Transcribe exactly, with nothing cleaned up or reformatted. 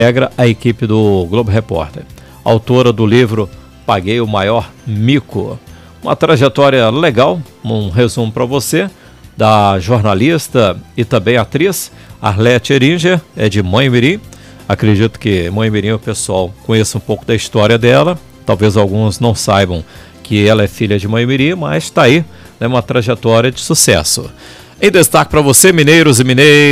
integra a equipe do Globo Repórter. Autora do livro Paguei o Maior Mico. Uma trajetória legal, um resumo para você, da jornalista e também atriz Arlete Eringer, é de Moimirim. Acredito que Moimirim o pessoal conheça um pouco da história dela, talvez alguns não saibam que ela é filha de Moimirim, mas está aí, né, uma trajetória de sucesso. Em destaque para você, mineiros e mineiras.